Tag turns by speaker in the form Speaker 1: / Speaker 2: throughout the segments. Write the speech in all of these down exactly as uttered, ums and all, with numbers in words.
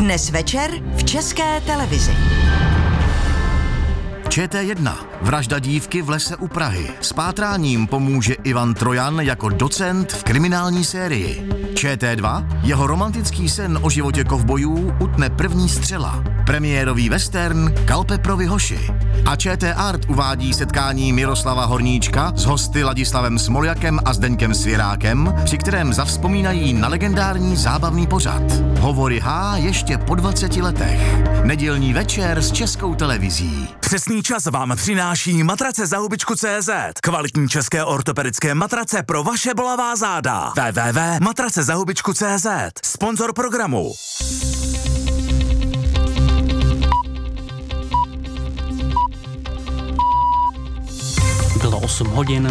Speaker 1: Dnes večer v České televizi.
Speaker 2: Č T jedna. Vražda dívky v lese u Prahy. S pátráním pomůže Ivan Trojan jako docent v kriminální sérii. Č T dva. Jeho romantický sen o životě kovbojů utne první střela. Premiérový western Kalpeprovi hoši. A Č T Art uvádí setkání Miroslava Horníčka s hosty Ladislavem Smoljakem a Zdeňkem Svěrákem, při kterém zavzpomínají na legendární zábavný pořad. Hovory H ještě po dvaceti letech. Nedělní večer s Českou televizí.
Speaker 3: Přesný čas vám přináší matrace za hubičku tečka cé zet. Kvalitní české ortopedické matrace pro vaše bolavá záda. w w w tečka matrace za hubičku tečka cé zet. Sponzor programu.
Speaker 4: Bylo osm hodin.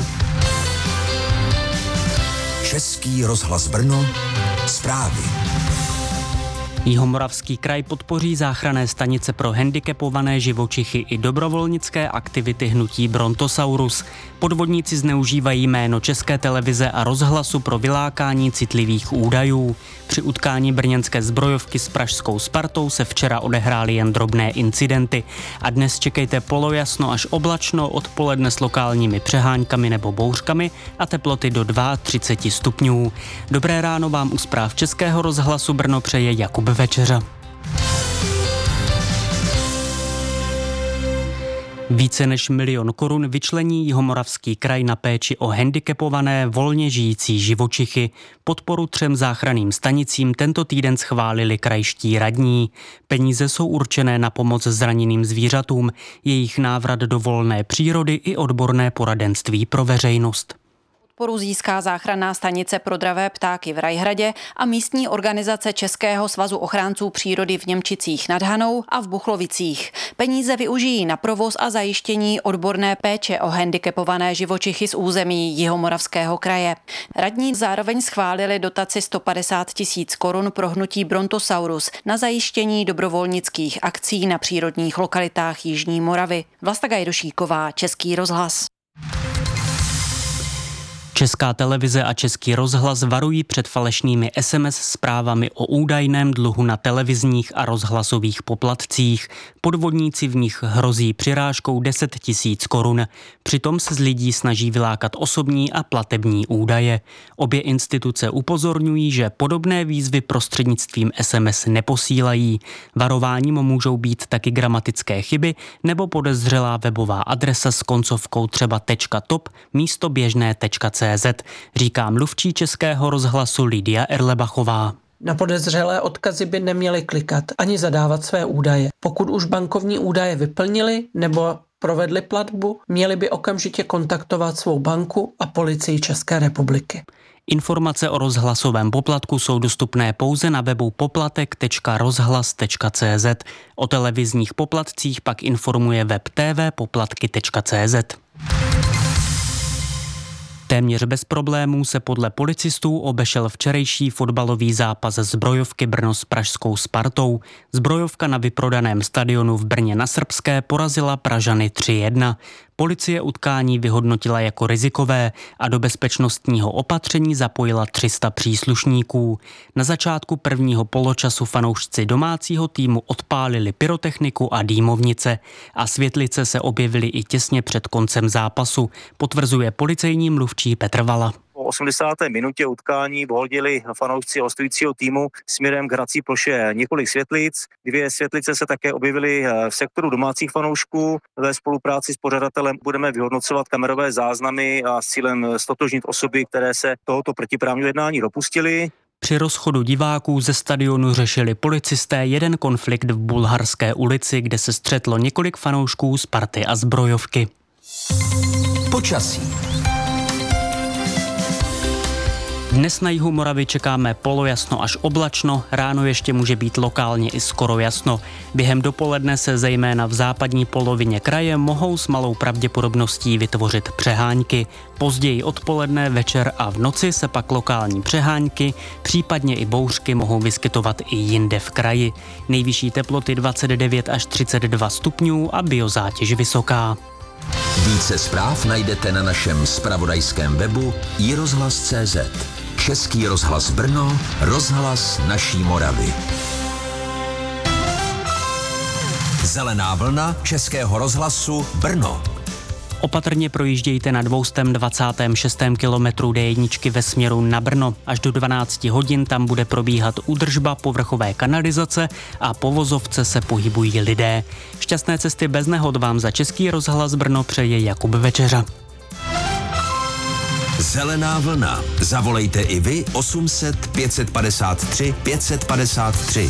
Speaker 5: Český rozhlas Brno. Zprávy.
Speaker 4: Jihomoravský kraj podpoří záchranné stanice pro handicapované živočichy i dobrovolnické aktivity hnutí Brontosaurus. Podvodníci zneužívají jméno České televize a rozhlasu pro vylákání citlivých údajů. Při utkání brněnské zbrojovky s pražskou Spartou se včera odehrály jen drobné incidenty a dnes čekejte polojasno až oblačno, odpoledne s lokálními přeháňkami nebo bouřkami a teploty do třicet dva stupňů. Dobré ráno vám u zpráv Českého rozhlasu Brno přeje Jakub Večeře. Více než milion korun vyčlení Jihomoravský kraj na péči o handicapované volně žijící živočichy. Podporu třem záchranným stanicím tento týden schválili krajští radní. Peníze jsou určené na pomoc zraněným zvířatům, jejich návrat do volné přírody i odborné poradenství pro veřejnost.
Speaker 6: Podporu získá záchranná stanice pro dravé ptáky v Rajhradě a místní organizace Českého svazu ochránců přírody v Němčicích nad Hanou a v Buchlovicích. Peníze využijí na provoz a zajištění odborné péče o handicapované živočichy z území Jihomoravského kraje. Radní zároveň schválili dotaci sto padesát tisíc korun pro hnutí Brontosaurus na zajištění dobrovolnických akcí na přírodních lokalitách Jižní Moravy. Vlasta Gajdošíková, Český rozhlas.
Speaker 4: Česká televize a Český rozhlas varují před falešnými es em es zprávami o údajném dluhu na televizních a rozhlasových poplatcích. Podvodníci v nich hrozí přirážkou deset tisíc korun. Přitom se z lidí snaží vylákat osobní a platební údaje. Obě instituce upozorňují, že podobné výzvy prostřednictvím es em es neposílají. Varováním můžou být taky gramatické chyby nebo podezřelá webová adresa s koncovkou třeba .top místo běžné .cz. Říká mluvčí Českého rozhlasu Lidia Erlebachová.
Speaker 7: Na podezřelé odkazy by neměli klikat ani zadávat své údaje. Pokud už bankovní údaje vyplnili nebo provedli platbu, měli by okamžitě kontaktovat svou banku a policii České republiky.
Speaker 4: Informace o rozhlasovém poplatku jsou dostupné pouze na webu poplatek tečka rozhlas tečka cé zet. O televizních poplatcích pak informuje web t v poplatky tečka cé zet. Téměř bez problémů se podle policistů obešel včerejší fotbalový zápas zbrojovky Brno s pražskou Spartou. Zbrojovka na vyprodaném stadionu v Brně na Srbské porazila Pražany tři jedna. Policie utkání vyhodnotila jako rizikové a do bezpečnostního opatření zapojila tři sta příslušníků. Na začátku prvního poločasu fanoušci domácího týmu odpálili pyrotechniku a dýmovnice a světlice se objevily i těsně před koncem zápasu, potvrzuje policejní mluvčí Petr Vala.
Speaker 8: Po osmdesáté minutě utkání vhodili fanoušci hostujícího týmu směrem k hrací ploše několik světlic. Dvě světlice se také objevily v sektoru domácích fanoušků. Ve spolupráci s pořadatelem budeme vyhodnocovat kamerové záznamy a s cílem ztotožnit osoby, které se tohoto protiprávního jednání dopustily.
Speaker 4: Při rozchodu diváků ze stadionu řešili policisté jeden konflikt v Bulharské ulici, kde se střetlo několik fanoušků Sparty a Zbrojovky.
Speaker 5: Počasí.
Speaker 4: Dnes na jihu Moravy čekáme polojasno až oblačno, ráno ještě může být lokálně i skoro jasno. Během dopoledne se zejména v západní polovině kraje mohou s malou pravděpodobností vytvořit přehánky. Později odpoledne, večer a v noci se pak lokální přehánky, případně i bouřky mohou vyskytovat i jinde v kraji. Nejvyšší teploty dvacet devět až třicet dva stupňů a biozátěž vysoká.
Speaker 5: Více zpráv najdete na našem zpravodajském webu i rozhlas tečka cé zet. Český rozhlas Brno, rozhlas naší Moravy. Zelená vlna Českého rozhlasu Brno.
Speaker 4: Opatrně projíždějte na dvě stě dvacátém šestém kilometru D jedna ve směru na Brno. Až do dvanácti hodin tam bude probíhat údržba povrchové kanalizace a po vozovce se pohybují lidé. Šťastné cesty bez nehod vám za Český rozhlas Brno přeje Jakub Večeřa.
Speaker 5: Zelená vlna. Zavolejte i vy osm set pět set padesát tři pět set padesát tři.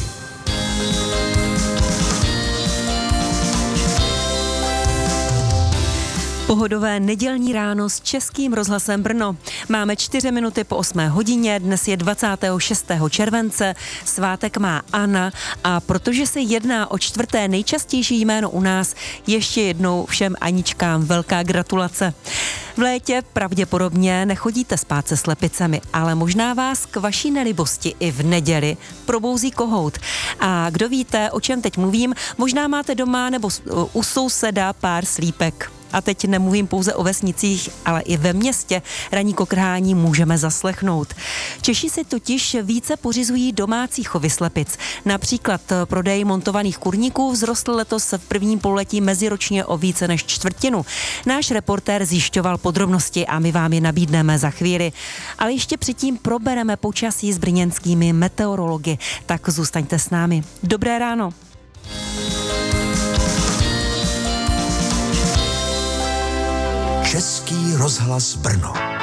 Speaker 9: Pohodové nedělní ráno s Českým rozhlasem Brno. Máme čtyři minuty po osmé hodině, dnes je dvacátého šestého července, svátek má Anna a protože se jedná o čtvrté nejčastější jméno u nás, ještě jednou všem Aničkám velká gratulace. V létě pravděpodobně nechodíte spát se slepicemi, ale možná vás k vaší nelibosti i v neděli probouzí kohout. A kdo víte, o čem teď mluvím, možná máte doma nebo u souseda pár slípek. A teď nemluvím pouze o vesnicích, ale i ve městě ranní kokrhání můžeme zaslechnout. Češi si totiž více pořizují domácí chovy slepic. Například prodej montovaných kurníků vzrostl letos v prvním pololetí meziročně o více než čtvrtinu. Náš reportér zjišťoval podrobnosti a my vám je nabídneme za chvíli. Ale ještě předtím probereme počasí s brněnskými meteorology. Tak zůstaňte s námi. Dobré ráno.
Speaker 5: Český rozhlas Brno.